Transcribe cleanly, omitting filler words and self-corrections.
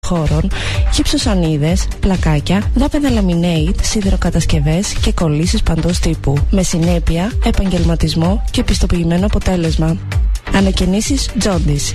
χώρων, γυψοσανίδες, πλακάκια, δάπεδα laminate, σιδηροκατασκευές και κολλήσεις παντός τύπου. Με συνέπεια, επαγγελματισμό και πιστοποιημένο αποτέλεσμα. Ανακαινήσεις Τζόντις.